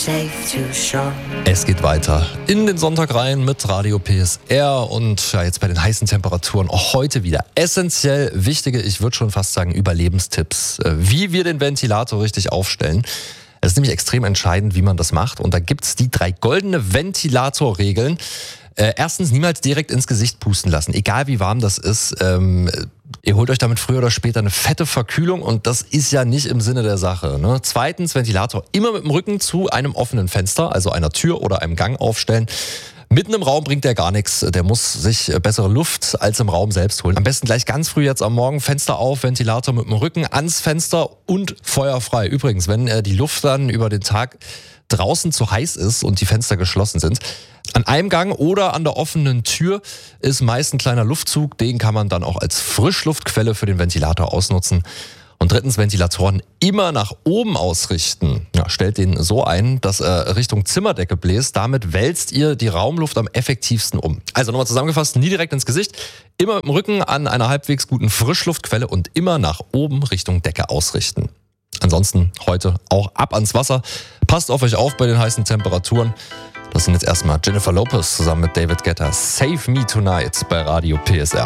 safe to shore. Es geht weiter in den Sonntag rein mit Radio PSR und ja, jetzt bei den heißen Temperaturen auch heute wieder essentiell wichtige, ich würde schon fast sagen Überlebenstipps, wie wir den Ventilator richtig aufstellen. Es ist nämlich extrem entscheidend, wie man das macht und da gibt's die 3 goldene Ventilatorregeln. Erstens, niemals direkt ins Gesicht pusten lassen, egal wie warm das ist. Ihr holt euch damit früher oder später eine fette Verkühlung und das ist ja nicht im Sinne der Sache. Ne? Zweitens, Ventilator immer mit dem Rücken zu einem offenen Fenster, also einer Tür oder einem Gang aufstellen. Mitten im Raum bringt der gar nichts. Der muss sich bessere Luft als im Raum selbst holen. Am besten gleich ganz früh jetzt am Morgen Fenster auf, Ventilator mit dem Rücken ans Fenster und feuerfrei. Übrigens, wenn die Luft dann über den Tag draußen zu heiß ist und die Fenster geschlossen sind, an einem Gang oder an der offenen Tür ist meist ein kleiner Luftzug. Den kann man dann auch als Frischluftquelle für den Ventilator ausnutzen. Und drittens, Ventilatoren immer nach oben ausrichten. Ja, stellt den so ein, dass er Richtung Zimmerdecke bläst. Damit wälzt ihr die Raumluft am effektivsten um. Also nochmal zusammengefasst, nie direkt ins Gesicht, immer mit dem Rücken an einer halbwegs guten Frischluftquelle und immer nach oben Richtung Decke ausrichten. Ansonsten heute auch ab ans Wasser. Passt auf euch auf bei den heißen Temperaturen. Das sind jetzt erstmal Jennifer Lopez zusammen mit David Guetta. Save Me Tonight bei Radio PSR.